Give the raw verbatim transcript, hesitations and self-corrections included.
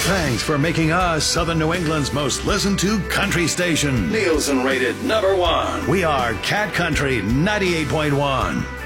Thanks for making us Southern New England's most listened to country station. Nielsen rated number one. We are Cat Country ninety-eight point one.